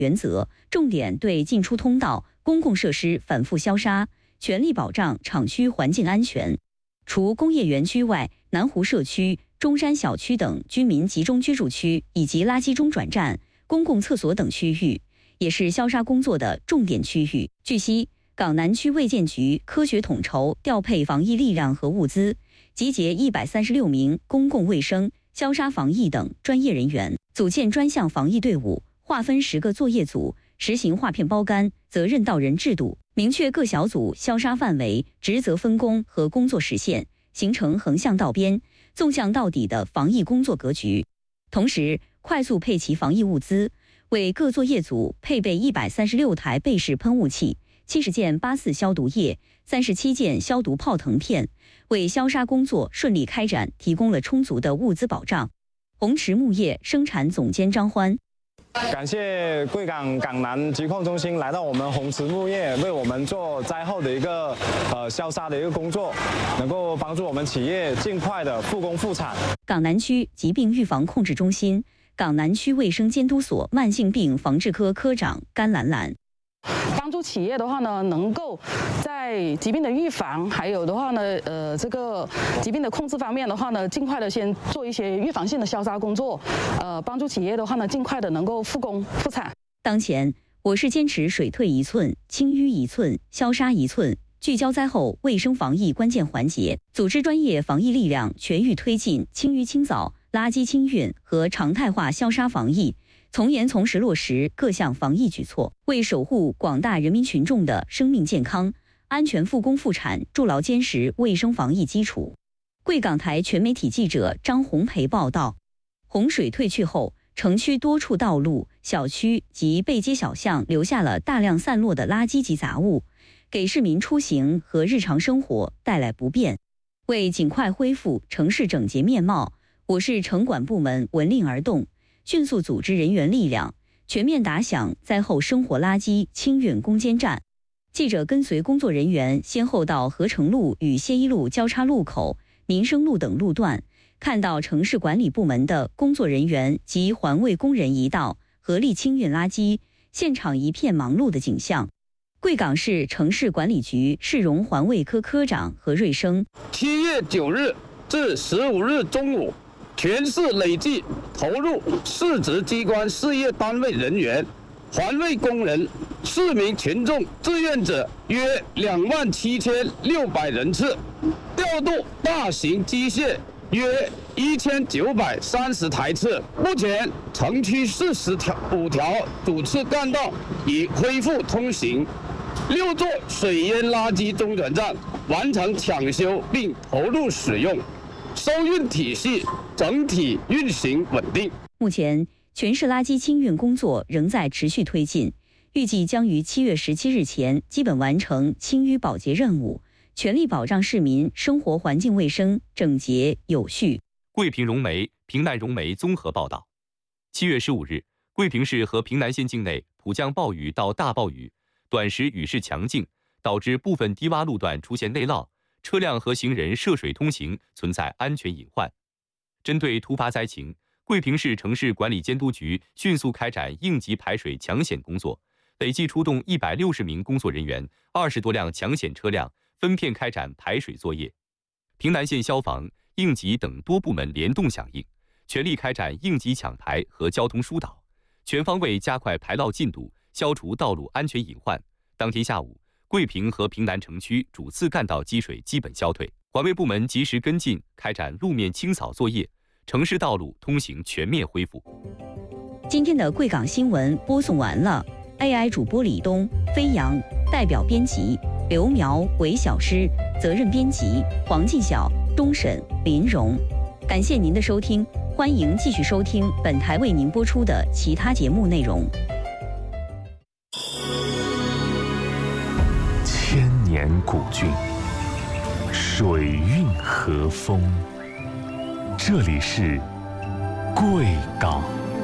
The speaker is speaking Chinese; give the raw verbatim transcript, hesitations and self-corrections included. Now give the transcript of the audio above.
原则，重点对进出通道、公共设施反复消杀，全力保障厂区环境安全。除工业园区外，南湖社区、中山小区等居民集中居住区以及垃圾中转站、公共厕所等区域，也是消杀工作的重点区域。据悉，港南区卫健局科学统筹调配防疫力量和物资，集结一百三十六名公共卫生、消杀防疫等专业人员，组建专项防疫队伍，划分十个作业组，实行划片包干、责任到人制度，明确各小组消杀范围、职责分工和工作时限，形成横向到边、纵向到底的防疫工作格局。同时，快速配齐防疫物资，为各作业组配备一百三十六台备式喷雾器、七十件八四消毒液、三十七件消毒泡腾片，为消杀工作顺利开展提供了充足的物资保障。红池木业生产总监张欢。 感谢贵港港南疾控中心来到我们红池木业，为我们做灾后的一个呃消杀的一个工作，能够帮助我们企业尽快的复工复产。 港南区疾病预防控制中心、港南区卫生监督所慢性病防治科科长甘兰兰。 帮助企业的话呢，能够在疾病的预防，还有的话呢，呃，这个疾病的控制方面的话呢，尽快的先做一些预防性的消杀工作，呃，帮助企业的话呢，尽快的能够复工复产。 当前，我市坚持水退一寸、清淤一寸、消杀一寸，聚焦灾后卫生防疫关键环节，组织专业防疫力量，全域推进清淤清扫、垃圾清运和常态化消杀防疫。从严从实落实各项防疫举措，为守护广大人民群众的生命健康、安全复工复产筑牢坚实卫生防疫基础。贵港台全媒体记者张红培报道：洪水退去后，城区多处道路、小区及背街小巷留下了大量散落的垃圾及杂物，给市民出行和日常生活带来不便。为尽快恢复城市整洁面貌，我市城管部门闻令而动，迅速组织人员力量，全面打响灾后生活垃圾清运攻坚战。记者跟随工作人员先后到合成路与谢一路交叉路口、民生路等路段，看到城市管理部门的工作人员及环卫工人一道合力清运垃圾，现场一片忙碌的景象。贵港市城市管理局市容环卫科科长何瑞生： 七月九日至十五日中午，全市累计投入市直机关事业单位人员、环卫工人、市民群众志愿者约两万七千六百人次，调度大型机械约一千九百三十台次。目前，城区四十条五条主次干道已恢复通行，六座水淹垃圾中转站完成抢修并投入使用。收运体系整体运行稳定。 目前，全市垃圾清运工作仍在持续推进，预计将于七月十七日前基本完成清淤保洁任务，全力保障市民生活环境卫生整洁有序。 桂平融媒、平南融媒综合报道：七月十五日，桂平市和平南县境内普降暴雨到大暴雨，短时雨势强劲，导致部分低洼路段出现内涝。车辆和行人涉水通行存在安全隐患。针对突发灾情，桂平市城市管理监督局迅速开展应急排水抢险工作，累计出动一百六十名工作人员、二十多辆抢险车辆，分片开展排水作业。平南县消防、应急等多部门联动响应，全力开展应急抢排和交通疏导，全方位加快排涝进度，消除道路安全隐患。当天下午，桂平和平南城区主次干道积水基本消退，环卫部门及时跟进开展路面清扫作业，城市道路通行全面恢复。 今天的贵港新闻播送完了 ，A I 主播李东、飞扬，代表编辑刘苗、韦小诗，责任编辑黄继晓、钟沈、林荣。感谢您的收听，欢迎继续收听本台为您播出的其他节目内容。 千年古郡，水韵和风，这里是贵港。